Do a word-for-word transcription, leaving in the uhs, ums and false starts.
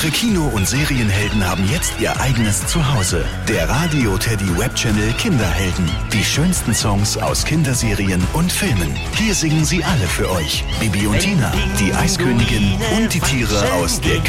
Unsere Kino- und Serienhelden haben jetzt ihr eigenes Zuhause. Der Radio Teddy Webchannel Kinderhelden. Die schönsten Songs aus Kinderserien und Filmen. Hier singen sie alle für euch. Bibi und Tina, die Eiskönigin und die Tiere aus der